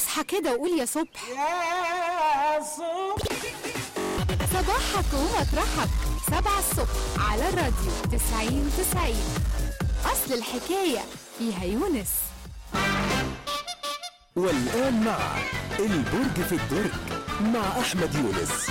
اصحى كده وقول يا صبح. يا صبح صباحك ومطرحك 7 الصبح على الراديو 90 أصل الحكاية فيها يونس. والآن مع البرج في الدرج مع أحمد يونس.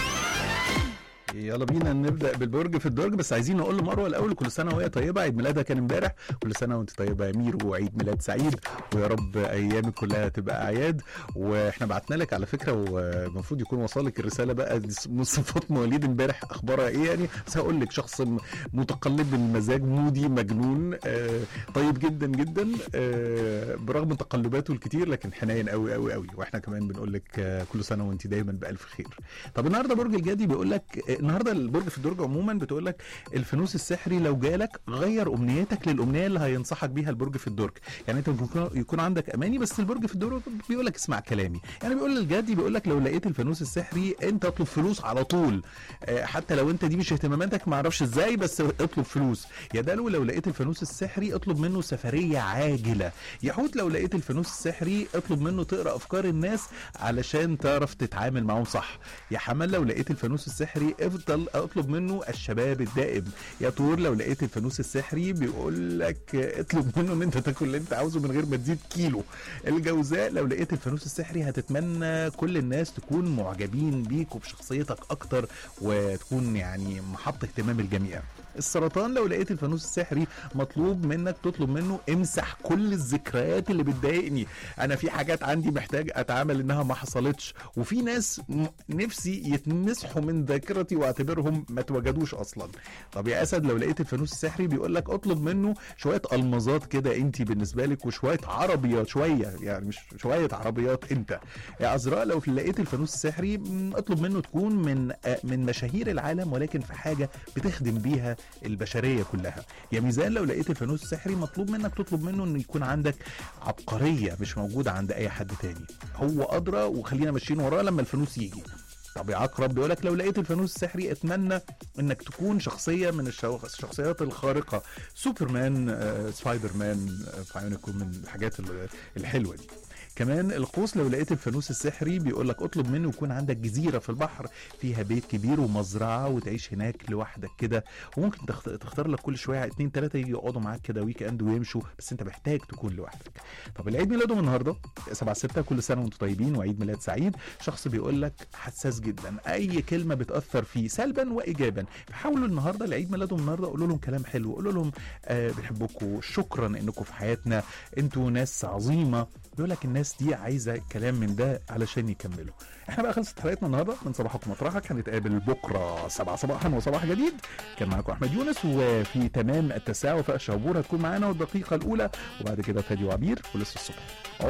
يلا بينا نبدا بالبرج في الدرج، بس عايزين نقول لمروه الاول كل سنه وهي طيبه، عيد ميلادها كان امبارح، كل سنه وانت طيبه يا ميرو وعيد ميلاد سعيد، ويا رب ايامك كلها تبقى اعياد. واحنا بعتنا لك على فكره والمفروض يكون وصلك الرساله بقى صفات مواليد امبارح اخبارها ايه يعني، بس هقول لك شخص متقلب المزاج، مودي مجنون، طيب جدا جدا، برغم تقلباته الكتير لكن حنين قوي قوي قوي، واحنا كمان بنقول لك كل سنه وانت دايما بالف خير. طب النهارده برج الجدي بيقول لك، النهارده البرج في الدرج عموما بتقول لك الفانوس السحري لو جالك غير امنيتك للامنيه اللي هينصحك بيها البرج في الدرج. يعني انت يكون عندك اماني، بس البرج في الدرج بيقول لك اسمع كلامي. يعني بيقول للجدي بيقول لك لو لقيت الفانوس السحري انت اطلب فلوس على طول، حتى لو انت دي مش اهتماماتك ما اعرفش ازاي، بس اطلب فلوس. يا دلو لو لقيت الفانوس السحري اطلب منه سفريه عاجله. يا حوت لو لقيت الفانوس السحري اطلب منه تقرا افكار الناس علشان تعرف تتعامل معاهم صح. يا حمل لو لقيت الفانوس السحري افضل اطلب منه الشباب الدائم. يا طور لو لقيت الفانوس السحري بيقول لك اطلب منه ان انت تاكل اللي انت عاوزه من غير ما تزيد كيلو. الجوزاء لو لقيت الفانوس السحري هتتمنى كل الناس تكون معجبين بيك وبشخصيتك اكتر، وتكون يعني محط اهتمام الجميع. السرطان لو لقيت الفانوس السحري مطلوب منك تطلب منه امسح كل الذكريات اللي بتضايقني، انا في حاجات عندي محتاج اتعامل انها ما حصلتش، وفي ناس نفسي يتمسحوا من ذاكرتي واعتبرهم ما اتوجدوش اصلا. طب يا اسد لو لقيت الفانوس السحري بيقول لك اطلب منه شويه المظات كده انت بالنسبه لك، وشويه عربيات، شويه يعني مش شويه عربيات انت. يا عذراء لو لقيت الفانوس السحري اطلب منه تكون من مشاهير العالم، ولكن في حاجه بتخدم بيها البشريه كلها. يا ميزان لو لقيت الفانوس السحري مطلوب منك تطلب منه انه يكون عندك عبقريه مش موجوده عند اي حد تاني، هو ادرى وخلينا ماشيين وراه لما الفانوس يجي. طب يا عقرب بيقولك لو لقيت الفانوس السحري اتمنى انك تكون شخصيه من الشخصيات الخارقه، سوبرمان، سبايدر مان، في عيونكم من الحاجات الحلوه دي. كمان القوس لو لقيت الفانوس السحري بيقولك اطلب منه يكون عندك جزيره في البحر فيها بيت كبير ومزرعه وتعيش هناك لوحدك كده، وممكن تختار لك كل شويه 2 3 يجي يقعدوا معاك كده ويك اند ويمشوا، بس انت محتاج تكون لوحدك. طب العيد ميلادهم النهارده 7/6، كل سنه وانتم طيبين وعيد ميلاد سعيد. شخص بيقولك حساس جدا، اي كلمه بتاثر فيه سلبا وايجابا، فحاولوا النهارده العيد ميلادهم النهارده قولوا لهم كلام حلو، قولوا لهم بنحبكم، شكرا انكم في حياتنا، انتوا ناس عظيمه. بيقول لك الناس دي عايزه كلام من ده علشان يكملوا. احنا بقى خلصت حلقتنا النهارده من صباحك ومطرحك، هنتقابل بكره 7 صباحا وصباح جديد. كان معاكم احمد يونس، وفي تمام 9 وفاء شهبور هتكون معانا والدقيقه الاولى، وبعد كده فادي وعبير ولسه الصبح.